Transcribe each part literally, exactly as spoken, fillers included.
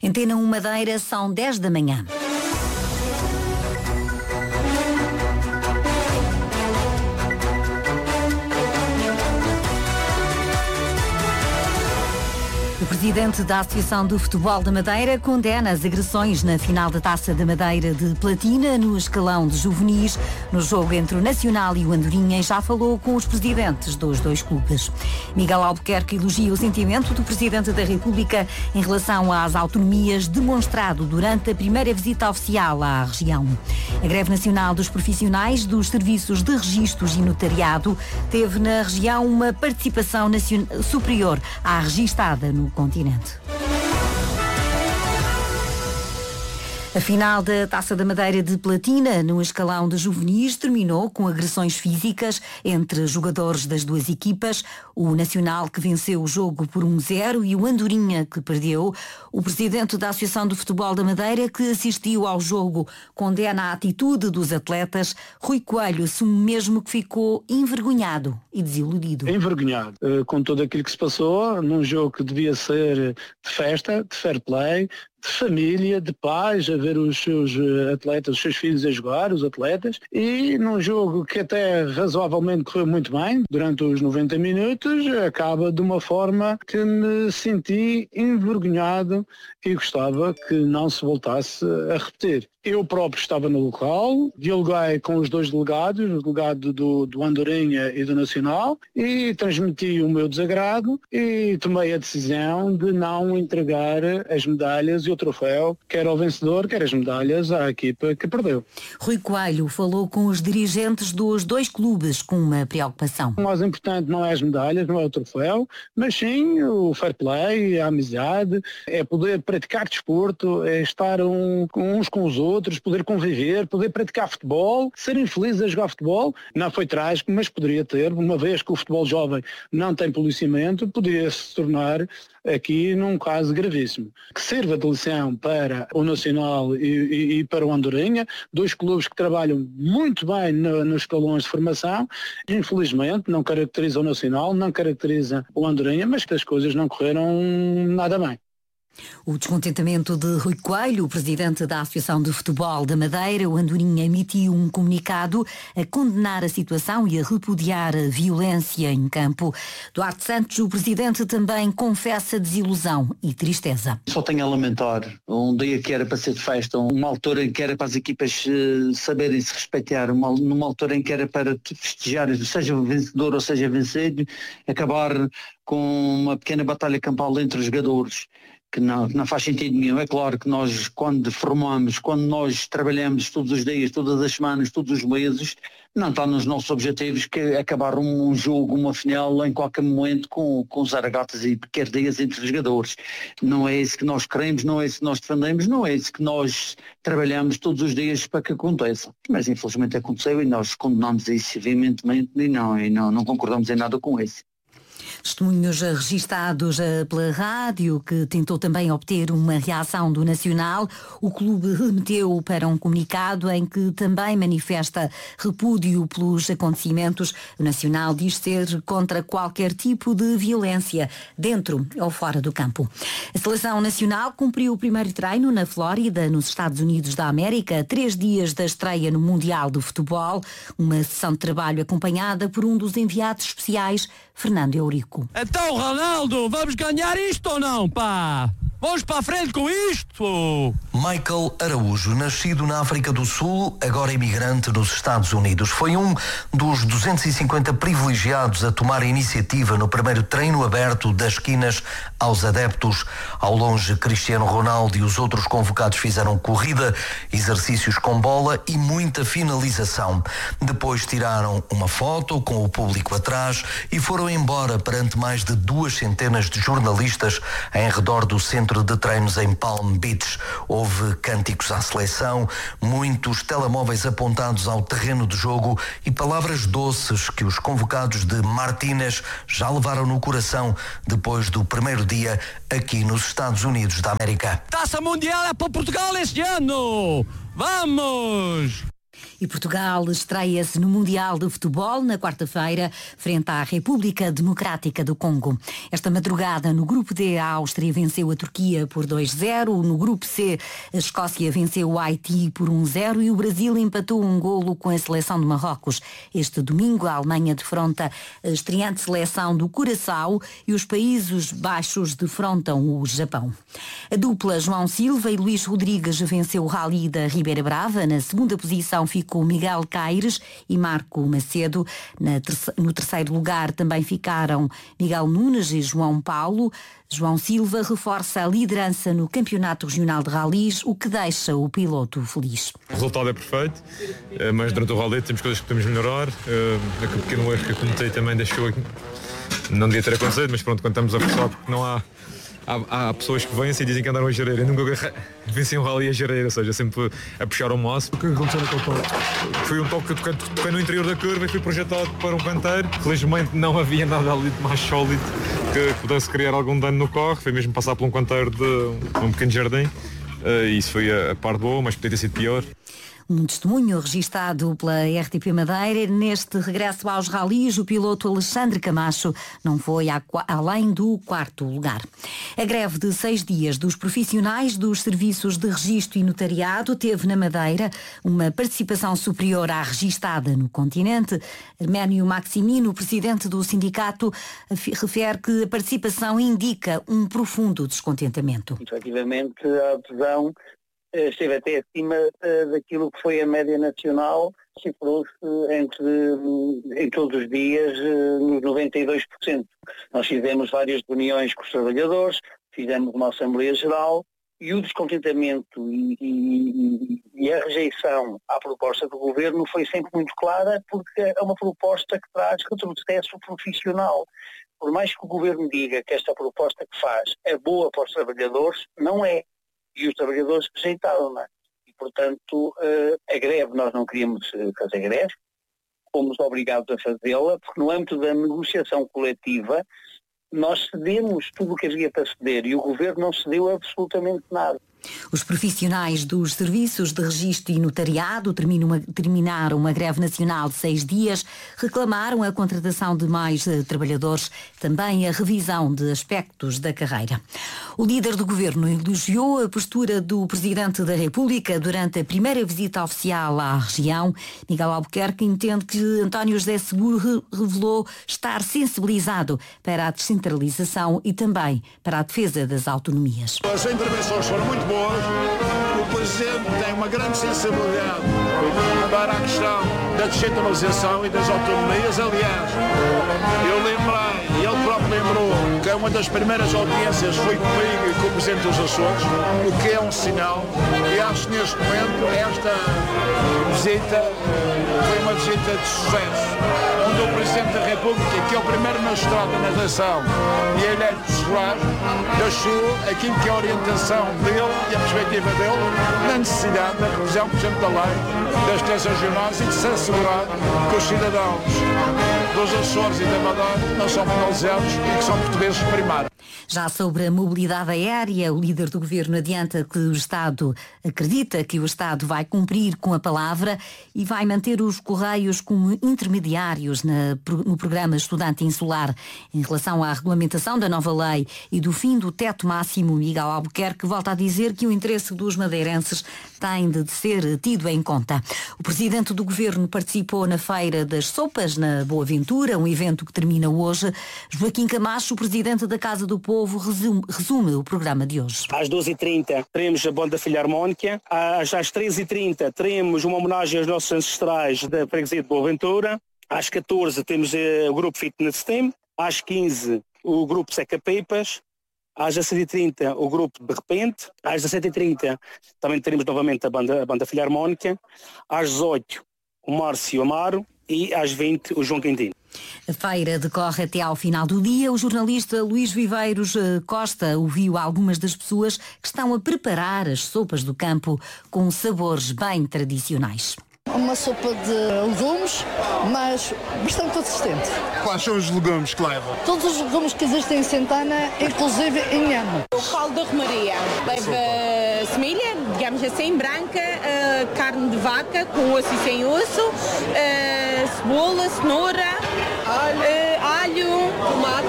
Antena um Madeira, são dez da manhã. O presidente da Associação do Futebol da Madeira condena as agressões na final da Taça da Madeira de Platina no escalão de juvenis no jogo entre o Nacional e o Andorinha e já falou com os presidentes dos dois clubes. Miguel Albuquerque elogia o sentimento do Presidente da República em relação às autonomias demonstrado durante a primeira visita oficial à região. A greve nacional dos profissionais dos serviços de registros e notariado teve na região uma participação superior à registada no continente. A final da Taça da Madeira de Platina no escalão de juvenis terminou com agressões físicas entre jogadores das duas equipas. O Nacional, que venceu o jogo por um zero, e o Andorinha, que perdeu. O presidente da Associação do Futebol da Madeira, que assistiu ao jogo, condena a atitude dos atletas. Rui Coelho assume mesmo que ficou envergonhado e desiludido. Envergonhado com tudo aquilo que se passou num jogo que devia ser de festa, de fair play, de família, de pais, a ver os seus atletas, os seus filhos a jogar, os atletas, e num jogo que até razoavelmente correu muito bem, durante os noventa minutos, acaba de uma forma que me senti envergonhado e gostava que não se voltasse a repetir. Eu próprio estava no local, dialoguei com os dois delegados, o delegado do, do Andorinha e do Nacional, e transmiti o meu desagrado e tomei a decisão de não entregar as medalhas e o troféu, quer ao vencedor, quer as medalhas à equipa que perdeu. Rui Coelho falou com os dirigentes dos dois clubes com uma preocupação. O mais importante não é as medalhas, não é o troféu, mas sim o fair play, a amizade, é poder praticar desporto, é estar um, uns com os outros, outros, poder conviver, poder praticar futebol, serem felizes a jogar futebol. Não foi trágico, mas poderia ter, uma vez que o futebol jovem não tem policiamento, poderia se tornar aqui num caso gravíssimo. Que sirva de lição para o Nacional e, e, e para o Andorinha, dois clubes que trabalham muito bem no, nos escalões de formação. Infelizmente não caracteriza o Nacional, não caracteriza o Andorinha, mas que as coisas não correram nada bem. O descontentamento de Rui Coelho, o presidente da Associação de Futebol da Madeira, o Andorinha, emitiu um comunicado a condenar a situação e a repudiar a violência em campo. Duarte Santos, o presidente, também confessa desilusão e tristeza. Só tenho a lamentar um dia que era para ser de festa, uma altura em que era para as equipas uh, saberem se respeitar, uma, numa altura em que era para festejar, seja vencedor ou seja vencido, acabar com uma pequena batalha campal entre os jogadores, que não, não faz sentido nenhum. É claro que nós, quando formamos, quando nós trabalhamos todos os dias, todas as semanas, todos os meses, não está nos nossos objetivos que é acabar um, um jogo, uma final em qualquer momento com, com zaragatas e pequerdeias entre os jogadores. Não é isso que nós queremos, não é isso que nós defendemos, não é isso que nós trabalhamos todos os dias para que aconteça. Mas infelizmente aconteceu e nós condenamos isso veementemente e não, e não, não concordamos em nada com isso. Testemunhos registados pela rádio, que tentou também obter uma reação do Nacional. O clube remeteu para um comunicado em que também manifesta repúdio pelos acontecimentos. O Nacional diz ser contra qualquer tipo de violência, dentro ou fora do campo. A Seleção Nacional cumpriu o primeiro treino na Flórida, nos Estados Unidos da América, a três dias da estreia no Mundial do Futebol. Uma sessão de trabalho acompanhada por um dos enviados especiais, Fernando Eurico. Então, Ronaldo, vamos ganhar isto ou não, pá? Vamos para a frente com isto! Michael Araújo, nascido na África do Sul, agora imigrante nos Estados Unidos. Foi um dos duzentos e cinquenta privilegiados a tomar a iniciativa no primeiro treino aberto das esquinas aos adeptos. Ao longe, Cristiano Ronaldo e os outros convocados fizeram corrida, exercícios com bola e muita finalização. Depois tiraram uma foto com o público atrás e foram embora perante mais de duas centenas de jornalistas em redor do centro de treinos em Palm Beach. Houve cânticos à seleção, muitos telemóveis apontados ao terreno de jogo e palavras doces que os convocados de Martínez já levaram no coração depois do primeiro dia aqui nos Estados Unidos da América. Taça Mundial é para Portugal este ano! Vamos! E Portugal estreia-se no Mundial de Futebol na quarta-feira, frente à República Democrática do Congo. Esta madrugada, no Grupo D, a Áustria venceu a Turquia por dois a zero. No Grupo C, a Escócia venceu o Haiti por um a zero e o Brasil empatou um golo com a seleção de Marrocos. Este domingo, a Alemanha defronta a estreante seleção do Curaçao e os Países Baixos defrontam o Japão. A dupla João Silva e Luís Rodrigues venceu o Rally da Ribeira Brava. Na segunda posição ficou Miguel Caires e Marco Macedo. Na terce- no terceiro lugar também ficaram Miguel Nunes e João Paulo. João Silva reforça a liderança no Campeonato Regional de Rallys, o que deixa o piloto feliz. O resultado é perfeito, mas durante o rally temos coisas que podemos melhorar. Aquele pequeno erro que eu cometi também deixou... Não devia ter acontecido, mas pronto, quando estamos a forçar, porque não há... Há, há pessoas que vencem e dizem que andaram a jareira. Eu nunca venci um rally a jareira, ou seja, sempre a puxar ao máximo. O que aconteceu naquele toque? Foi um toque que eu toquei, toquei no interior da curva e fui projetado para um canteiro. Felizmente não havia nada ali de mais sólido que pudesse criar algum dano no carro. Foi mesmo passar por um canteiro de um pequeno jardim. Uh, isso foi a, a parte boa, mas podia ter sido pior. Um testemunho registado pela R T P Madeira. Neste regresso aos ralis, o piloto Alexandre Camacho não foi a, além do quarto lugar. A greve de seis dias dos profissionais dos serviços de registro e notariado teve na Madeira uma participação superior à registada no continente. Arménio Maximino, presidente do sindicato, refere que a participação indica um profundo descontentamento. Efetivamente, a adesão esteve até acima uh, daquilo que foi a média nacional, cifrou-se entre, em todos os dias, uh, nos noventa e dois por cento. Nós fizemos várias reuniões com os trabalhadores, fizemos uma Assembleia Geral e o descontentamento e, e, e a rejeição à proposta do Governo foi sempre muito clara, porque é uma proposta que traz retrocesso profissional. Por mais que o Governo diga que esta proposta que faz é boa para os trabalhadores, não é. E os trabalhadores rejeitaram-na. E, portanto, a greve, nós não queríamos fazer greve, fomos obrigados a fazê-la, porque no âmbito da negociação coletiva, nós cedemos tudo o que havia para ceder e o Governo não cedeu absolutamente nada. Os profissionais dos serviços de registro e notariado terminam, terminaram uma greve nacional de seis dias, reclamaram a contratação de mais uh, trabalhadores, também a revisão de aspectos da carreira. O líder do governo elogiou a postura do Presidente da República durante a primeira visita oficial à região. Miguel Albuquerque entende que António José Seguro re- revelou estar sensibilizado para a descentralização e também para a defesa das autonomias. As intervenções foram muito boas. O Presidente tem uma grande sensibilidade para a questão da descentralização e das autonomias. Aliás, eu lembrei, e ele próprio lembrou, que uma das primeiras audiências foi comigo e com o Presidente dos Açores, o que é um sinal. E acho que neste momento esta visita foi uma visita de sucesso, onde o Presidente da República, que é o primeiro magistrado da nação e ele é titular, deixou aquilo que é a orientação dele e a perspectiva dele na necessidade da revisão, por exemplo, da lei das terras regionais e de se assegurar que os cidadãos dos Açores e da Madeira não são penalizados e que são portugueses primários. Já sobre a mobilidade aérea, o líder do governo adianta que o Estado acredita que o Estado vai cumprir com a palavra e vai manter os Correios como intermediários na, no programa Estudante Insular. Em relação à regulamentação da nova lei e do fim do teto máximo, Miguel Albuquerque volta a dizer que o interesse dos madeirenses tem de ser tido em conta. O presidente do governo participou na Feira das Sopas, na Boa Ventura, um evento que termina hoje. Joaquim Camacho, o presidente da Casa do Povo, resume, resume o programa de hoje. Às doze e trinta teremos a Banda Filharmónica. Às, às treze e trinta teremos uma homenagem aos nossos ancestrais da freguesia de Boa Ventura. Às catorze temos uh, o grupo Fitness Team. Às quinze o grupo Seca Pipas. Às dezasseis e trinta o grupo De Repente. Às dezassete e trinta também teremos novamente a Banda, a banda Filharmónica. Às dezoito o Márcio Amaro. E às vinte o João Quintino. A feira decorre até ao final do dia. O jornalista Luís Viveiros Costa ouviu algumas das pessoas que estão a preparar as sopas do campo com sabores bem tradicionais. Uma sopa de legumes, mas bastante consistente. Quais são os legumes que leva? Todos os legumes que existem em Santana, inclusive em Nhamo. O caldo da romaria leva semilha, digamos seja, sem branca, uh, carne de vaca, com osso e sem osso, uh, cebola, cenoura, alho, uh, alho tomate.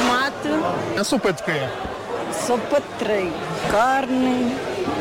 tomate. A sopa de quê? Sopa de trigo, carne,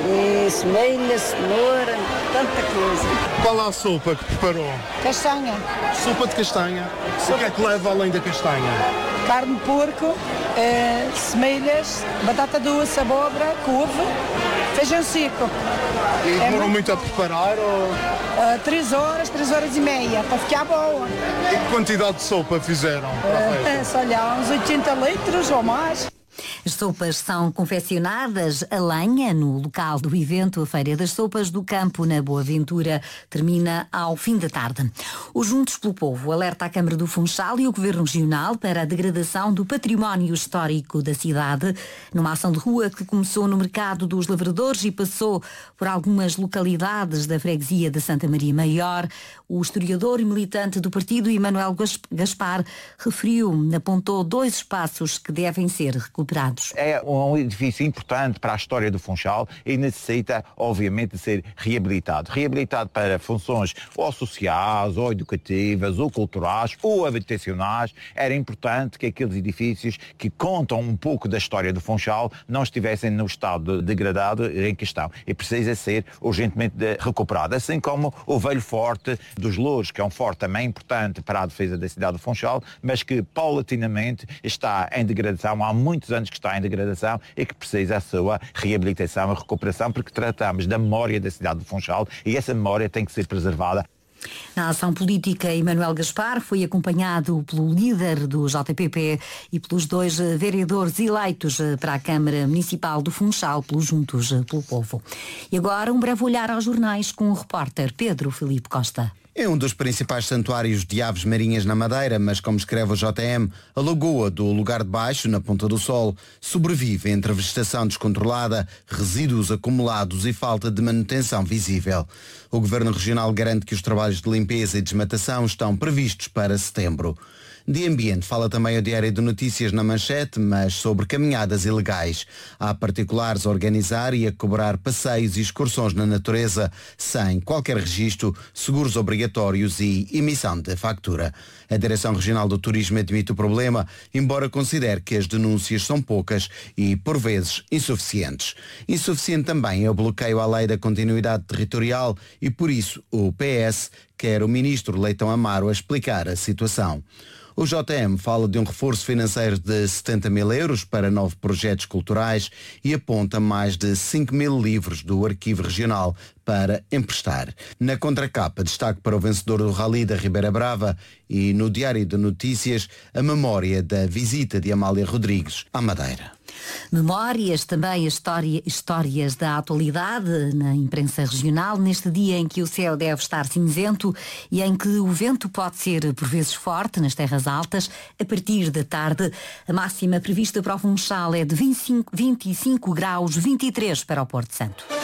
e semelha, cenoura, tanta coisa. Qual é a sopa que preparou? Castanha. Sopa de castanha. Sopa. O que é que leva além da castanha? Carne de porco, eh, semelhas, batata doce, abóbora, couve, feijão seco. E é demorou muito... muito a preparar? Ou... Uh, três horas, três horas e meia, para ficar boa. E que quantidade de sopa fizeram para a festa? Uh, só olhar, uns oitenta litros ou mais. As sopas são confeccionadas a lenha no local do evento. A Feira das Sopas do Campo, na Boa Ventura, termina ao fim da tarde. O Juntos pelo Povo alerta a Câmara do Funchal e o Governo Regional para a degradação do património histórico da cidade, numa ação de rua que começou no Mercado dos Lavradores e passou por algumas localidades da freguesia de Santa Maria Maior. O historiador e militante do partido, Emanuel Gaspar, referiu, apontou dois espaços que devem ser recuperados. É um edifício importante para a história do Funchal e necessita, obviamente, de ser reabilitado. Reabilitado para funções ou sociais, ou educativas, ou culturais, ou habitacionais. Era importante que aqueles edifícios que contam um pouco da história do Funchal não estivessem no estado degradado em que estão. E precisa ser urgentemente recuperado. Assim como o Velho Forte dos Louros, que é um forte também importante para a defesa da cidade do Funchal, mas que paulatinamente está em degradação, há muitos anos que está em degradação e que precisa a sua reabilitação e recuperação, porque tratamos da memória da cidade do Funchal e essa memória tem que ser preservada. Na ação política, Emanuel Gaspar foi acompanhado pelo líder do J P P e pelos dois vereadores eleitos para a Câmara Municipal do Funchal, pelos Juntos pelo Povo. E agora um breve olhar aos jornais com o repórter Pedro Filipe Costa. É um dos principais santuários de aves marinhas na Madeira, mas como escreve o J M, a lagoa do Lugar de Baixo, na Ponta do Sol, sobrevive entre vegetação descontrolada, resíduos acumulados e falta de manutenção visível. O Governo Regional garante que os trabalhos de limpeza e desmatação estão previstos para setembro. De ambiente fala também o Diário de Notícias na manchete, mas sobre caminhadas ilegais. Há particulares a organizar e a cobrar passeios e excursões na natureza, sem qualquer registro, seguros obrigatórios e emissão de factura. A Direção Regional do Turismo admite o problema, embora considere que as denúncias são poucas e, por vezes, insuficientes. Insuficiente também é o bloqueio à lei da continuidade territorial e, por isso, o P S quer o Ministro Leitão Amaro a explicar a situação. O J M fala de um reforço financeiro de setenta mil euros para nove projetos culturais e aponta mais de cinco mil livros do Arquivo Regional para emprestar. Na contracapa, destaque para o vencedor do Rally da Ribeira Brava e no Diário de Notícias a memória da visita de Amália Rodrigues à Madeira. Memórias, também história, histórias da atualidade na imprensa regional, neste dia em que o céu deve estar cinzento e em que o vento pode ser por vezes forte nas terras altas. A partir da tarde, a máxima prevista para o Funchal é de vinte e cinco, vinte e cinco graus, vinte e três para o Porto Santo.